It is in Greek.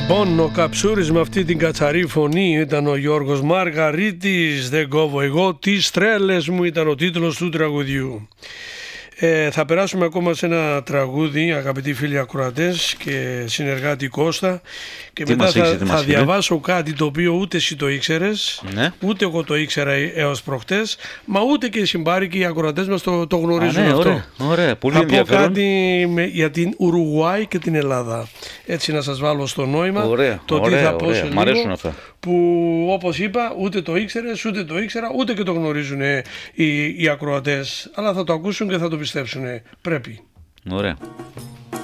Λοιπόν, ο Καψούρης με αυτή την κατσαρή φωνή ήταν ο Γιώργος Μαργαρίτης. Δεν κόβω εγώ, τις τρέλες μου ήταν ο τίτλος του τραγουδιού. Θα περάσουμε ακόμα σε ένα τραγούδι, αγαπητοί φίλοι ακροατές και συνεργάτη Κώστα, και τι μετά θα διαβάσω κάτι το οποίο ούτε εσύ το ήξερες, ναι, ούτε εγώ το ήξερα έως προχτές, μα ούτε και οι συμπάρικοι, οι ακροατές μας το γνωρίζουν. Ναι, αυτό. Ωραία, πολύ θα ενδιαφέρον. πω κάτι για την Ουρουγουάη και την Ελλάδα, έτσι να σας βάλω στο νόημα. Ωραία, το ωραία, τι θα πω ωραία. σε λίγο, μ' αρέσουν αυτά. που όπως είπα ούτε το ήξερες, ούτε το ήξερα, ούτε και το γνωρίζουν οι ακροατές, αλλά θα το ακούσουν και θα το πιστέψουν. Πρέπει. Ωραία.